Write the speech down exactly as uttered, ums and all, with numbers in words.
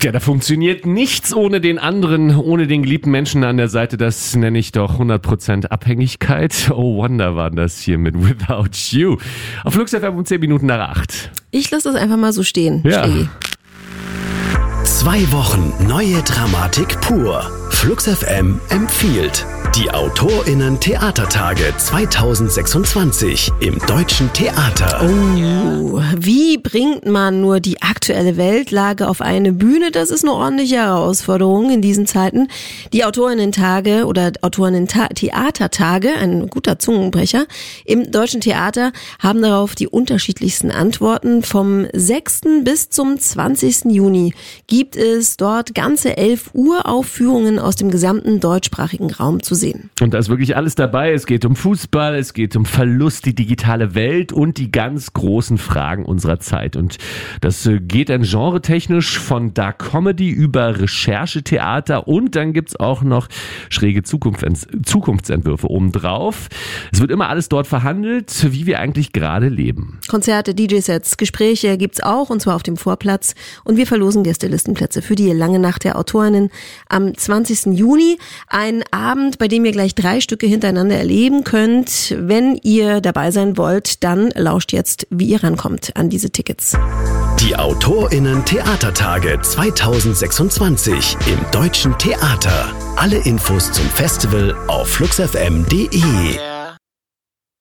Ja, da funktioniert nichts ohne den anderen, ohne den geliebten Menschen an der Seite. Das nenne ich doch hundert Prozent Abhängigkeit. Oh Wonder war das hier mit Without You. Auf Flux F M um zehn Minuten nach acht. Ich lasse das einfach mal so stehen. Ja. Schlägi. Zwei Wochen neue Dramatik pur. Flux F M empfiehlt die AutorInnen-Theatertage zwanzig sechsundzwanzig im Deutschen Theater. Oh, wie bringt man nur die aktuelle Weltlage auf eine Bühne? Das ist eine ordentliche Herausforderung in diesen Zeiten. Die AutorInnen-Tage oder AutorInnen-Theatertage, ein guter Zungenbrecher, im Deutschen Theater haben darauf die unterschiedlichsten Antworten. Vom sechsten bis zum zwanzigsten Juni gibt es dort ganze elf Uraufführungen aus dem gesamten deutschsprachigen Raum zu sehen. Und da ist wirklich alles dabei. Es geht um Fußball, es geht um Verlust, die digitale Welt und die ganz großen Fragen unserer Zeit. Und das geht dann genretechnisch von Dark Comedy über Recherchetheater und dann gibt's auch noch schräge Zukunfts- Zukunftsentwürfe obendrauf. Es wird immer alles dort verhandelt, wie wir eigentlich gerade leben. Konzerte, D J-Sets, Gespräche gibt's auch und zwar auf dem Vorplatz. Und wir verlosen Gästelistenplätze für die lange Nacht der AutorInnen am zwanzigsten Juni. Ein Abend, bei dem ihr gleich drei Stücke hintereinander erleben könnt. Wenn ihr dabei sein wollt, dann lauscht jetzt, wie ihr rankommt an diese Tickets. Die AutorInnen-Theatertage zwanzig sechsundzwanzig im Deutschen Theater. Alle Infos zum Festival auf flux f m punkt d e.